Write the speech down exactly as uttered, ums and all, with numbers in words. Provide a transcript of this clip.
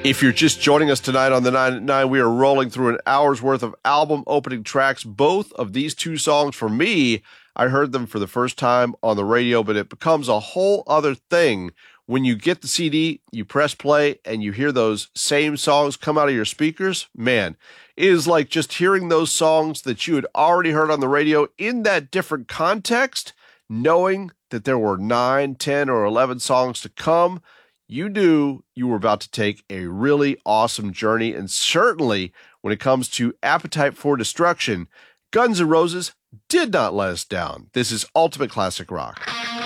If you're just joining us tonight on the nine at nine, we are rolling through an hour's worth of album opening tracks. Both of these two songs, for me, I heard them for the first time on the radio, but it becomes a whole other thing when you get the C D, you press play, and you hear those same songs come out of your speakers. Man, it is like just hearing those songs that you had already heard on the radio in that different context, knowing that there were nine, ten, or eleven songs to come. You knew you were about to take a really awesome journey, and certainly when it comes to Appetite for Destruction, Guns N' Roses did not let us down. This is Ultimate Classic Rock.